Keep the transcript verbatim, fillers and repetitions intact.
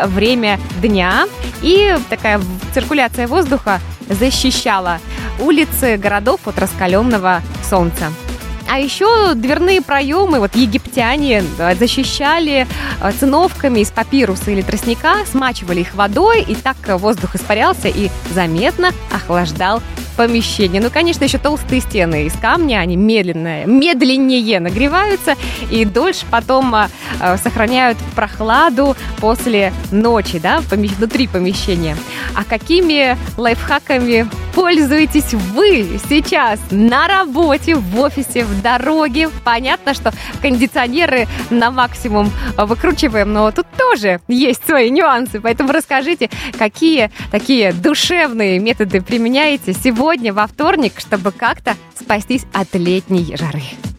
время дня, и такая циркуляция воздуха защищала улицы городов от раскаленного солнца. А еще дверные проемы, вот египтяне защищали циновками из папируса или тростника, смачивали их водой, и так воздух испарялся и заметно охлаждал помещение. Ну, конечно, еще толстые стены из камня, они медленно, медленнее нагреваются и дольше потом э, сохраняют прохладу после ночи, да, внутри помещения. А какими лайфхаками пользуетесь вы сейчас на работе, в офисе, в дороге? Понятно, что кондиционеры на максимум выкручиваем, но тут тоже есть свои нюансы, поэтому расскажите, какие такие душевные методы применяете сегодня, во вторник, чтобы как-то спастись от летней жары.